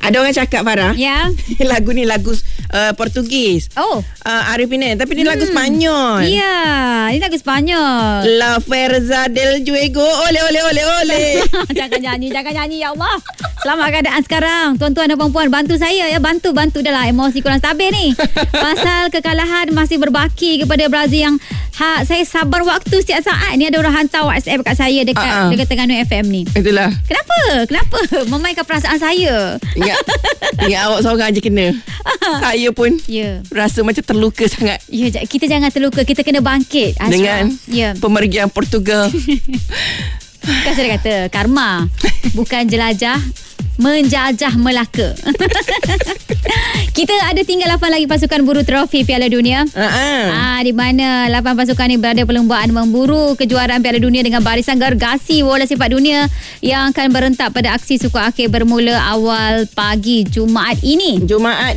Ada orang cakap, Farah, Ya. lagu ni lagu Portugis. Arif Pinen, tapi ni lagu Spanyol. Ya, ini lagu Spanyol. La Fuerza del Juego. Ole ole ole ole. Jangan nyanyi ya Allah. Selamat keadaan sekarang. Tuan-tuan dan puan-puan, bantu saya ya. Bantu dah lah. Emosi kurang stabil ni. Pasal kekalahan masih berbaki kepada Brazil yang saya sabar waktu setiap saat. Ni ada orang hantar WhatsApp kat saya dekat Terengganu FM ni. Itulah. Kenapa? Memainkan perasaan saya. Ingat awak seorang je kena. Saya pun rasa macam terluka sangat. Ya, kita jangan terluka. Kita kena bangkit, Azra. Dengan pemergian Portugal. Kan saya kata karma. Bukan jelajah, menjajah Melaka. Kita ada tinggal 8 lagi pasukan buru trofi Piala Dunia. Di mana 8 pasukan ini berada perlombaan memburu kejuaraan Piala Dunia dengan barisan gergasi bola sepak dunia yang akan berentak pada aksi suku akhir bermula awal pagi Jumaat ini. Jumaat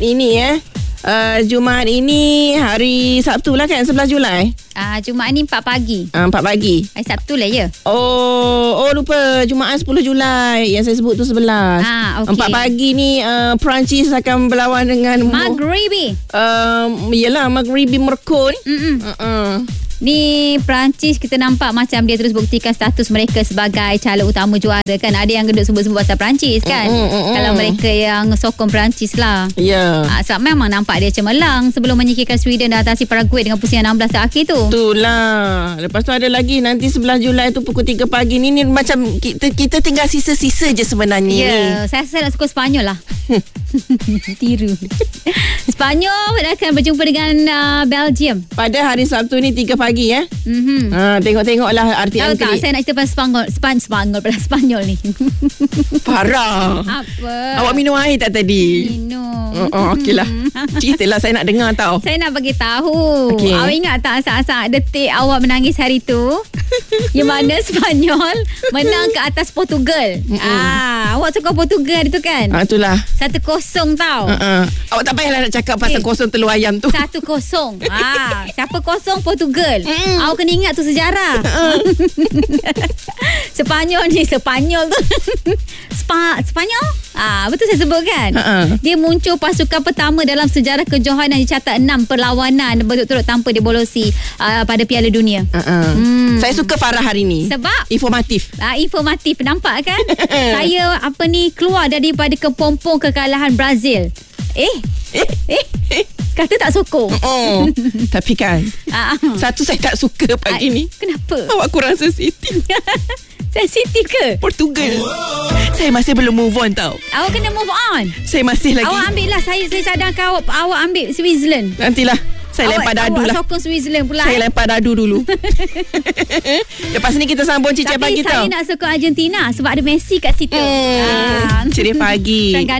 ini hari Sabtu lah kan, 11 Julai. Jumaat ni 4 pagi. 4 pagi. Hari Sabtu lah ya. Oh lupa. Jumaat 10 Julai. Yang saya sebut tu 11. Okay. 4 pagi ni Perancis akan berlawan dengan Maghribi. Yelah, Maghribi Morocco ni. Ni Perancis kita nampak macam dia terus buktikan status mereka sebagai calon utama juara kan. Ada yang geduk sebut-sebut pasal Perancis kan. Kalau mereka yang sokong Perancis lah. Ya. Sebab memang nampak dia cemerlang sebelum menyingkirkan Sweden dan atasi Paraguay dengan pusingan 16 akhir tu. Itulah. Lepas tu ada lagi nanti 11 Julai tu pukul 3 pagi ni macam kita tinggal sisa-sisa je sebenarnya ni. Saya nak suka Spanyol lah. Tiru. Spanyol akan berjumpa dengan Belgium pada hari Sabtu ni 3 pagi ya. Tengok-tengoklah arti tahu angkrik. Tak, saya nak cerita pasal Spanyol ni. Parah. Apa? Awak minum air tak tadi? Minum. Okeylah. Ceritalah, saya nak dengar tau. Saya nak bagi tahu. Awak ingat tak saat-saat detik awak menangis hari tu? Yang mana Spanyol menang ke atas Portugal. Awak suka Portugal tu kan? Itulah. 1-0 tau. Awak tak payahlah nak cakap pasal kosong telur ayam tu. 1-0. Siapa kosong? Portugal. Awak kena ingat tu sejarah. Spanyol tu. Spanyol? Betul saya sebut kan? Dia muncul pasukan pertama dalam sejarah kejohanan yang dicatat 6 perlawanan berturut-turut tanpa dibolosi pada Piala Dunia. Saya suka Farah hari ni. Sebab? Informatif. Informatif. Nampak kan? Saya keluar daripada kepompong kekalahan Brazil. Kata tak sokong. Tapi kan satu saya tak suka pagi ni. Kenapa? Awak kurang sensitif. Sensitif ke? Portugal. Saya masih belum move on tau. Awak kena move on. Saya masih lagi. Awak ambil lah. Saya cadangkan awak ambil Switzerland. Nantilah. Saya lempar dadu lah. Awak sokong Switzerland pula. Saya lempar dadu dulu. Lepas ni kita sambung cicit pagi tau. Tapi saya nak sokong Argentina sebab ada Messi kat situ. Ceria pagi.